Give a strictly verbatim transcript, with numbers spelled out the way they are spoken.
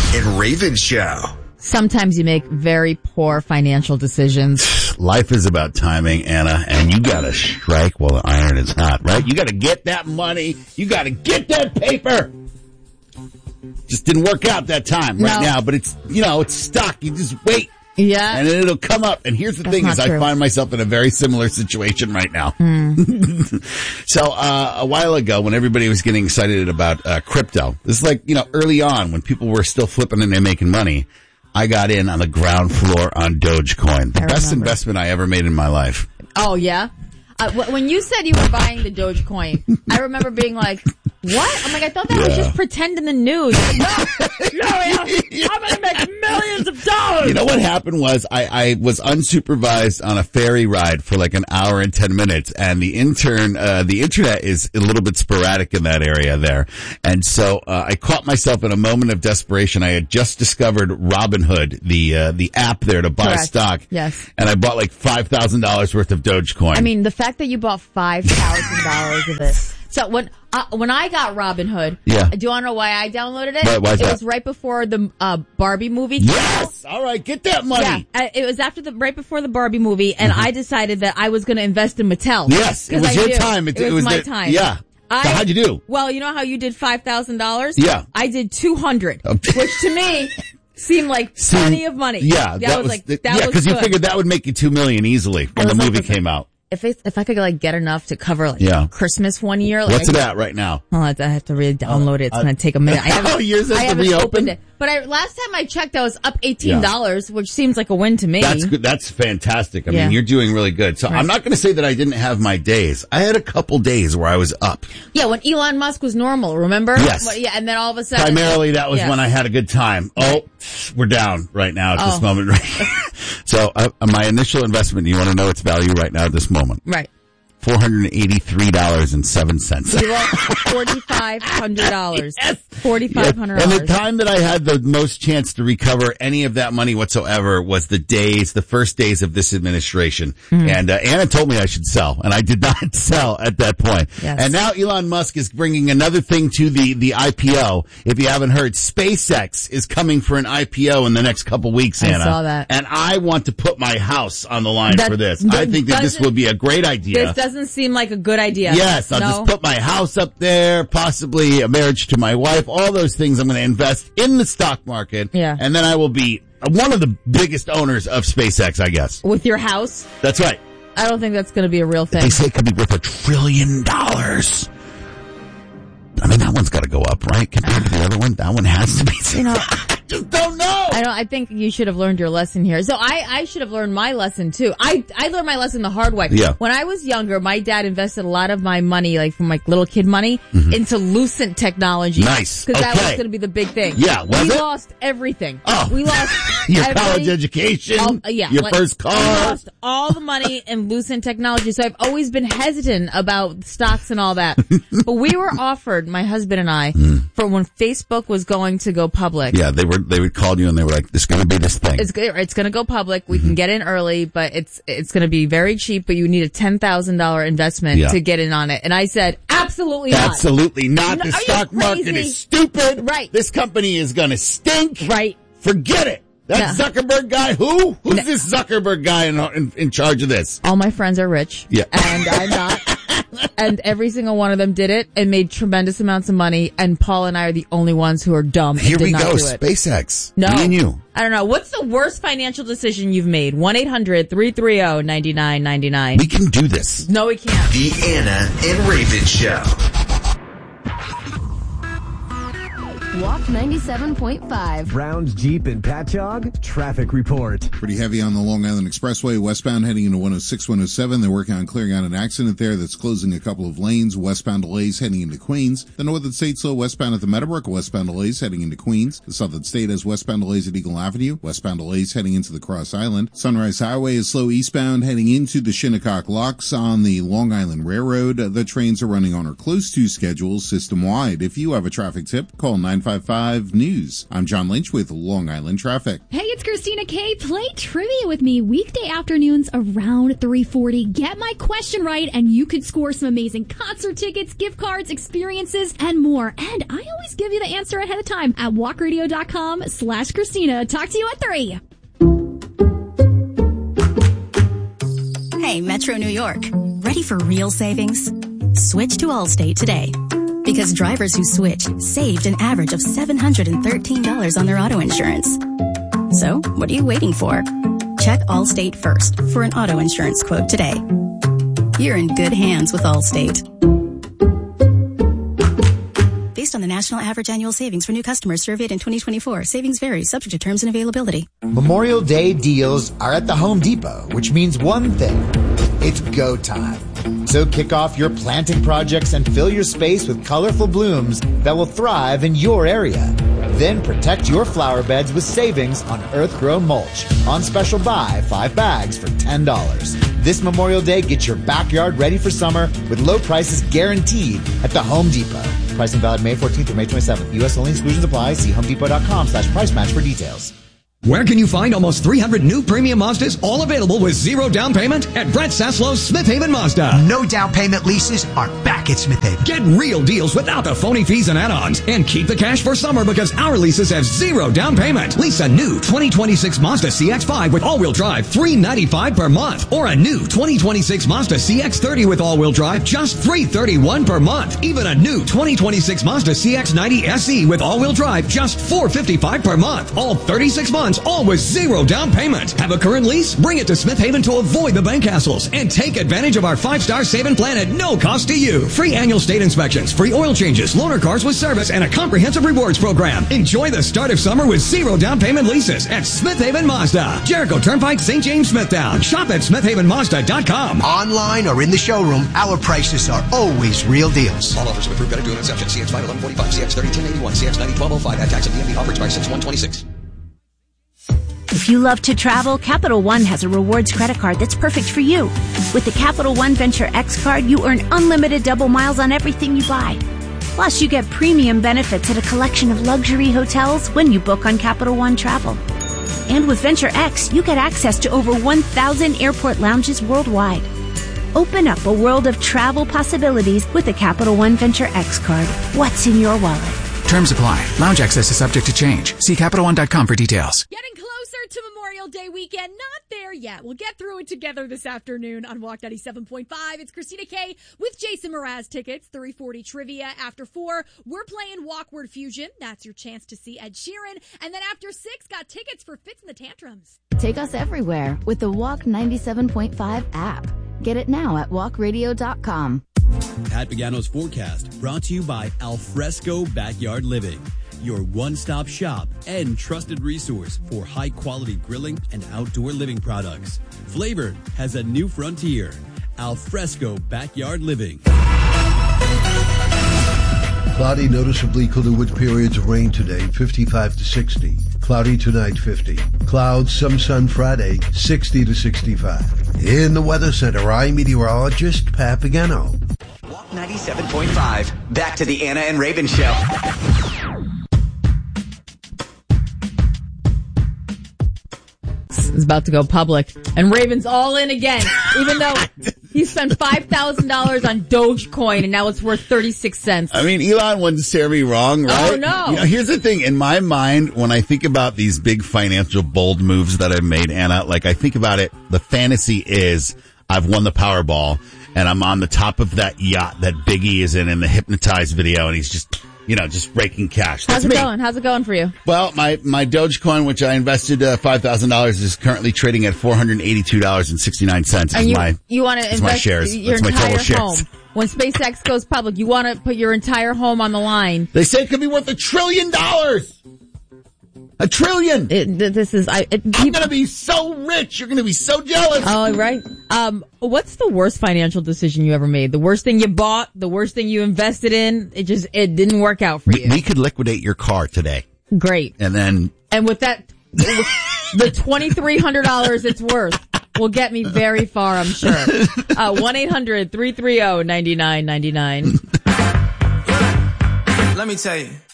and Raven Show. Sometimes you make very poor financial decisions. Life is about timing, Anna, and you gotta strike while the iron is hot, right? You gotta get that money. You gotta get that paper. Just didn't work out that time right No. now, but it's, you know, it's stuck. You just wait. Yeah. And then it'll come up. And here's the That's thing not is I true. find myself in a very similar situation right now. Mm. So, uh, a while ago when everybody was getting excited about, uh, crypto, this is like, you know, early on when people were still flipping and they're making money, I got in on the ground floor on Dogecoin. The I best remember. investment I ever made in my life. Oh, yeah? Uh, wh- when you said you were buying the Dogecoin, I remember being like, what? I'm like, I thought that was Yeah. just pretend in the news. Like, no, no, yeah, I'm going to make millions of dollars. You know what happened was I, I was unsupervised on a ferry ride for like an hour and ten minutes, and the intern, uh, the internet is a little bit sporadic in that area there. And so, uh, I caught myself in a moment of desperation. I had just discovered Robinhood, the, uh, the app there to buy Correct. stock. Yes. And I bought like five thousand dollars worth of Dogecoin. I mean, the fact that you bought five thousand dollars of it. So when uh, when I got Robinhood, Yeah. do you want to know why I downloaded it? Why- why is it that? was right before the uh, Barbie movie came out. yes! All right, get that money. Yeah, uh, it was after the right before the Barbie movie, and I decided that I was going to invest in Mattel. Mm-hmm. Yes, it 'Cause was I your knew time. It, was, my the- time. Yeah. I, so how'd you do? Well, you know how you did five thousand dollars? Yeah. I did two hundred, Okay. which to me seemed like plenty of money. Yeah, that, was, like the, that yeah, was because you good. figured that would make you two million easily when the was like, movie listen, came out. If it, if I could like get enough to cover like Yeah. Christmas one year, like What's I it could- at right now? Oh, I have to really download it. It's going to take a minute. I haven't, Oh, yours has I to haven't reopen? opened it. But I, last time I checked, I was up eighteen dollars, Yeah. which seems like a win to me. That's good. That's fantastic. I Yeah. mean, you're doing really good. So Right. I'm not going to say that I didn't have my days. I had a couple days where I was up. Yeah, when Elon Musk was normal, remember? Yes. Well, yeah, and then all of a sudden. Primarily, that was Yeah. when I had a good time. Oh, we're down right now at this Oh. moment. So uh, my initial investment, you want to know its value right now at this moment? Right. four hundred eighty-three dollars and seven cents. We lost forty-five hundred dollars. Yes. forty-five hundred And dollars. the time that I had the most chance to recover any of that money whatsoever was the days, the first days of this administration. Mm-hmm. And uh, Anna told me I should sell, and I did not sell at that point. Yes. And now Elon Musk is bringing another thing to the, the I P O. If you haven't heard, SpaceX is coming for an I P O in the next couple weeks, I Anna. saw that. And I want to put my house on the line That- for this. that I think that this doesn't- would be a great idea. This doesn't seem like a good idea. Yes, I'll no? just put my house up there, possibly a marriage to my wife, all those things I'm going to invest in the stock market. Yeah. And then I will be one of the biggest owners of SpaceX, I guess. With your house? That's right. I don't think that's going to be a real thing. They say it could be worth a trillion dollars. I mean, that one's got to go up, right? Compared to the other one, that one has to be. You know, I just don't know. I don't. I think you should have learned your lesson here. So I, I should have learned my lesson too. I, I learned my lesson the hard way. Yeah. When I was younger, my dad invested a lot of my money, like from like little kid money, into Lucent technology. Nice. Because that was Okay. going to be the big thing. Yeah, was we it? lost everything. Oh. We lost Your every- college education, all- yeah, your like, first we car. lost all the money in Lucent technology. So I've always been hesitant about stocks and all that. But we were offered, my husband and I, for when Facebook was going to go public. Yeah, they were, they would call you and they were like, there's going to be this thing. It's go- it's going to go public. We Mm-hmm. can get in early, but it's it's going to be very cheap. But you need a ten thousand dollar investment Yeah. to get in on it. And I said, absolutely not. Absolutely not. No, The are you stock market crazy? is stupid. Right. This company is going to stink. Right. Forget it. That No. Zuckerberg guy, who? Who's No. this Zuckerberg guy in, in, in charge of this? All my friends are rich. Yeah. And I'm not. And every single one of them did it and made tremendous amounts of money. And Paul and I are the only ones who are dumb and Here did we not go. do it. SpaceX. No. Me and you. I don't know. What's the worst financial decision you've made? one eight hundred three three zero nine nine nine nine. We can do this. No, we can't. The Anna and Raven Show. Walk ninety-seven point five. Browns, Jeep, and Patchogue traffic report. Pretty heavy on the Long Island Expressway, westbound heading into one oh six, one oh seven. They're working on clearing out an accident there that's closing a couple of lanes. Westbound delays heading into Queens. The Northern State slow westbound at the Meadowbrook. Westbound delays heading into Queens. The Southern State has westbound delays at Eagle Avenue. Westbound delays heading into the Cross Island. Sunrise Highway is slow eastbound heading into the Shinnecock Locks on the Long Island Railroad. The trains are running on or close to schedule system-wide. If you have a traffic tip, call nine nine five five News. I'm John Lynch with Long Island Traffic. Hey, it's Christina K. Play trivia with me weekday afternoons around three forty. Get my question right, and you could score some amazing concert tickets, gift cards, experiences, and more. And I always give you the answer ahead of time at walkradio.com slash Christina. Talk to you at three. Hey, Metro New York. Ready for real savings? Switch to Allstate today. Because drivers who switched saved an average of seven hundred thirteen dollars on their auto insurance. So, what are you waiting for? Check Allstate first for an auto insurance quote today. You're in good hands with Allstate. Based on the national average annual savings for new customers surveyed in twenty twenty-four, savings vary, subject to terms and availability. Memorial Day deals are at the Home Depot, which means one thing. It's go time. So kick off your planting projects and fill your space with colorful blooms that will thrive in your area. Then protect your flower beds with savings on earth-grown mulch. On special buy, five bags for ten dollars. This Memorial Day, get your backyard ready for summer with low prices guaranteed at the Home Depot. Pricing valid May fourteenth through May twenty-seventh. U S only, exclusions apply. See homedepot.com slash price match for details. Where can you find almost three hundred new premium Mazdas, all available with zero down payment? At Brett Saslow's Smith Haven Mazda. No down payment leases are back at Smith Haven. Get real deals without the phony fees and add-ons. And keep the cash for summer because our leases have zero down payment. Lease a new twenty twenty-six Mazda C X five with all-wheel drive, three hundred ninety-five dollars per month. Or a new twenty twenty-six Mazda C X thirty with all-wheel drive, just three hundred thirty-one dollars per month. Even a new twenty twenty-six Mazda C X ninety S E with all-wheel drive, just four hundred fifty-five dollars per month. All thirty-six months, all with zero down payment. Have a current lease? Bring it to Smith Haven to avoid the bank hassles and take advantage of our five-star saving plan at no cost to you. Free annual state inspections, free oil changes, loaner cars with service, and a comprehensive rewards program. Enjoy the start of summer with zero down payment leases at Smith Haven Mazda. Jericho Turnpike, Saint James, Smithtown. Shop at smith haven mazda dot com. Online or in the showroom, our prices are always real deals. All offers with approved credit due on inception. C X five eleven forty-five, C X thirty ten eighty-one, C X ninety twelve oh five. At tax and D M V offer expires six one twenty-six. If you love to travel, Capital One has a rewards credit card that's perfect for you. With the Capital One Venture X card, you earn unlimited double miles on everything you buy. Plus, you get premium benefits at a collection of luxury hotels when you book on Capital One Travel. And with Venture X, you get access to over one thousand airport lounges worldwide. Open up a world of travel possibilities with the Capital One Venture X card. What's in your wallet? Terms apply. Lounge access is subject to change. See Capital One dot com for details. Getting closer to Memorial Day weekend. Not there yet. We'll get through it together this afternoon on Walk ninety-seven point five. It's Christina K with Jason Mraz tickets. three forty trivia. After four, we're playing Walkward Fusion. That's your chance to see Ed Sheeran. And then after six, got tickets for Fits and the Tantrums. Take us everywhere with the Walk ninety-seven point five app. Get it now at walk radio dot com. Pat Pagano's forecast brought to you by Alfresco Backyard Living, your one-stop shop and trusted resource for high-quality grilling and outdoor living products. Flavor has a new frontier. Alfresco Backyard Living. Cloudy, noticeably cooler with periods of rain today, fifty-five to sixty. Cloudy tonight, fifty. Clouds, some sun Friday, sixty to sixty-five. In the Weather Center, I'm meteorologist Pat Pagano. Walk ninety-seven point five. Back to the Anna and Raven Show. Is about to go public, and Raven's all in again, even though he spent five thousand dollars on Dogecoin and now it's worth thirty-six cents. I mean, Elon wouldn't steer me wrong, right? Oh, no. You know, here's the thing. In my mind, when I think about these big financial bold moves that I've made, Anna, like I think about it, the fantasy is I've won the Powerball and I'm on the top of that yacht that Biggie is in in the Hypnotized video, and he's just, you know, just raking cash. That's How's it me. going? How's it going for you? Well, my, my Dogecoin, which I invested uh, five thousand dollars, is currently trading at four hundred eighty-two dollars and sixty-nine cents. And you, my, you want to invest my shares. your That's my entire total home. shares. When SpaceX goes public, you want to put your entire home on the line. They say it could be worth a trillion dollars. A trillion. It, this is, I, it, I'm going to be so rich. You're going to be so jealous. Oh, right. Um, what's the worst financial decision you ever made? The worst thing you bought? The worst thing you invested in? It just, it didn't work out for we, you. We could liquidate your car today. Great. And then. And with that, the twenty-three hundred dollars it's worth will get me very far, I'm sure. Uh, one eight hundred three three zero nine nine nine nine. Let me tell you.